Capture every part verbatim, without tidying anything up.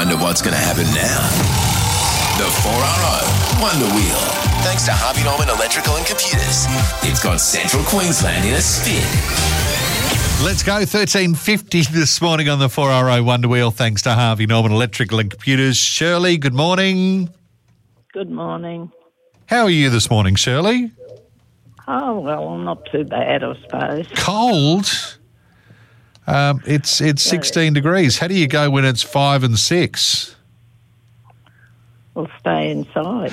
wonder what's going to happen now. The four R O Wonder Wheel. Thanks to Harvey Norman Electrical and Computers. It's got Central Queensland in a spin. Let's go. thirteen fifty this morning on the four R O Wonder Wheel, thanks to Harvey Norman Electrical and Computers. Shirley, good morning. Good morning. How are you this morning, Shirley? Oh, well, not too bad, I suppose. Cold? Um, it's it's sixteen degrees. How do you go when it's five and six? We'll stay inside.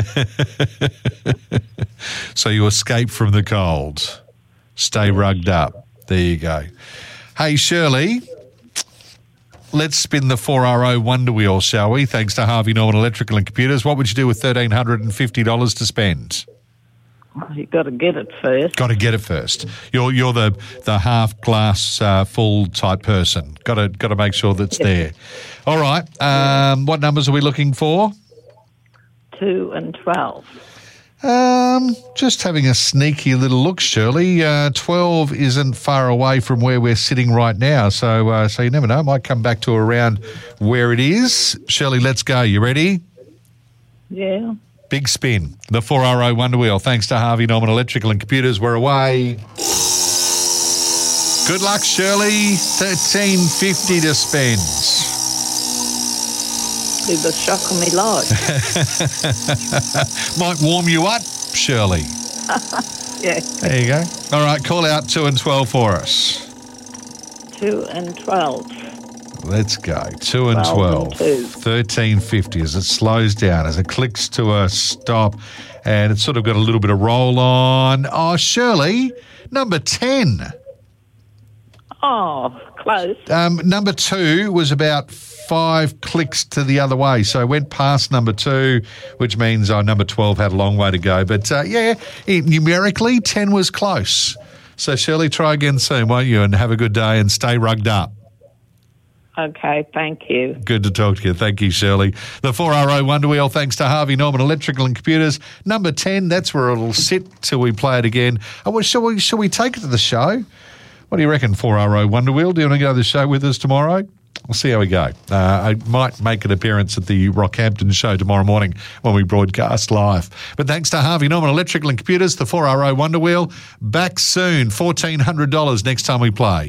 So you escape from the cold. Stay rugged up. There you go. Hey, Shirley, let's spin the four R O Wonder Wheel, shall we? Thanks to Harvey Norman Electrical and Computers. What would you do with one thousand three hundred fifty dollars to spend? You've got to get it first. Got to get it first. You're you're the the half glass uh, full type person. Got to got to make sure that's Yes. there. All right. Um, what numbers are we looking for? Two and twelve. Um, just having a sneaky little look, Shirley. Uh, twelve isn't far away from where we're sitting right now, so uh, so you never know. Might come back to around where it is. Shirley, let's go. You ready? Yeah. Big spin. The four R O Wonder Wheel. Thanks to Harvey Norman Electrical and Computers. We're away. Good luck, Shirley. thirteen fifty to spend. Be the shock of my life. Might warm you up, Shirley. Yeah. There you go. All right, call out two and twelve for us. Two and twelve. Let's go. Two and twelve and twelve. two. thirteen fifty as it slows down, as it clicks to a stop, and it's sort of got a little bit of roll on. Oh, Shirley, number ten. Oh, close. Um, number two was about five clicks to the other way, so I went past number two, which means oh, number twelve had a long way to go. But, uh, yeah, it, numerically, ten was close. So, Shirley, try again soon, won't you, and have a good day and stay rugged up. Okay, thank you. Good to talk to you. Thank you, Shirley. The four R O Wonder Wheel, thanks to Harvey Norman Electrical and Computers. Number ten, that's where it'll sit till we play it again. Oh, well, shall we, shall we take it to the show? What do you reckon, four R O Wonder Wheel? Do you want to go to the show with us tomorrow? We'll see how we go. Uh, I might make an appearance at the Rockhampton show tomorrow morning when we broadcast live. But thanks to Harvey Norman Electrical and Computers, the four R O Wonder Wheel, back soon. fourteen hundred dollars next time we play.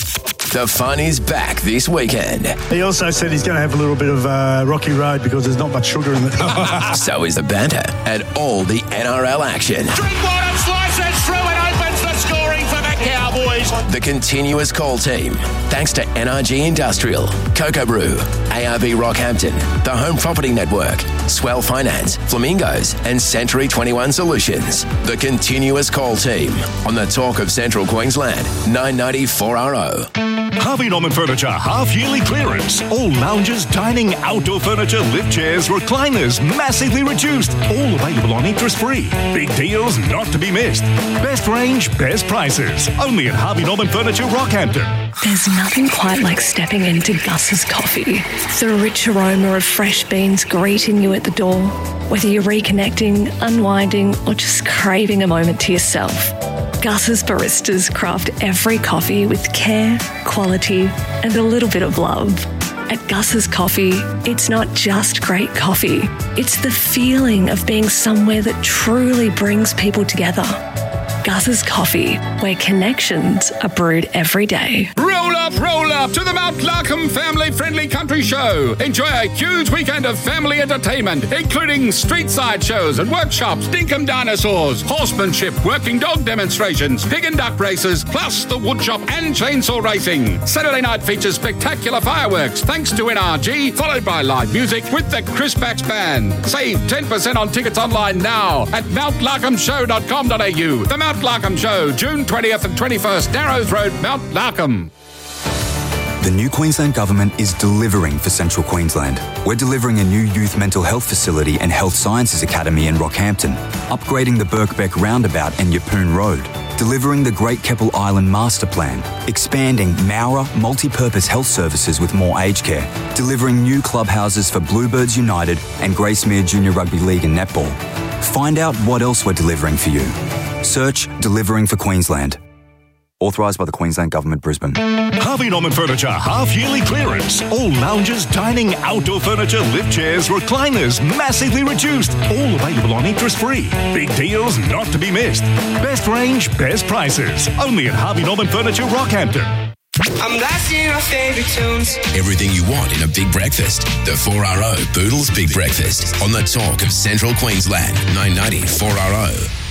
The fun is back this weekend. He also said he's going to have a little bit of uh, rocky road because there's not much sugar in it. So is the banter and all the N R L action. Drinkwater slices through and opens the scoring for the Cowboys. The continuous call team. Thanks to N R G Industrial, Cocoa Brew, A R B Rockhampton, the Home Property Network, Swell Finance, Flamingos, and Century twenty-one Solutions. The continuous call team on the Talk of Central Queensland, nine ninety four R O. Harvey Norman Furniture half-yearly clearance. All lounges, dining, outdoor furniture, lift chairs, recliners, massively reduced. All available on interest-free. Big deals not to be missed. Best range, best prices. Only at Harvey Norman Furniture, Rockhampton. There's nothing quite like stepping into Gus's coffee. The rich aroma of fresh beans greeting you at the door. Whether you're reconnecting, unwinding, or just craving a moment to yourself, Gus's baristas craft every coffee with care, quality, and a little bit of love. At Gus's Coffee, it's not just great coffee. It's the feeling of being somewhere that truly brings people together. Gus's Coffee, where connections are brewed every day. Roll up, roll up to the Mount Larkham family-friendly country show. Enjoy a huge weekend of family entertainment, including street-side shows and workshops, dinkum dinosaurs, horsemanship, working dog demonstrations, pig and duck races, plus the woodshop and chainsaw racing. Saturday night features spectacular fireworks, thanks to N R G, followed by live music with the Chris Bax Band. Save ten percent on tickets online now at mount larkham show dot com dot a u. The Mount Larkham Show, June twentieth and twenty-first, Narrows Road, Mount Larkham. The new Queensland Government is delivering for Central Queensland. We're delivering a new youth mental health facility and health sciences academy in Rockhampton, upgrading the Birkbeck Roundabout and Yeppoon Road, delivering the Great Keppel Island Master Plan, expanding Mowra multi-purpose health services with more aged care, delivering new clubhouses for Bluebirds United and Gracemere Junior Rugby League and Netball. Find out what else we're delivering for you. Search Delivering for Queensland. Authorised by the Queensland Government, Brisbane. Harvey Norman Furniture half-yearly clearance. All lounges, dining, outdoor furniture, lift chairs, recliners, massively reduced. All available on interest-free. Big deals not to be missed. Best range, best prices. Only at Harvey Norman Furniture, Rockhampton. I'm blasting our favourite tunes. Everything you want in a big breakfast. The four R O Boodles Big Breakfast on the talk of Central Queensland. nine ninety four R O.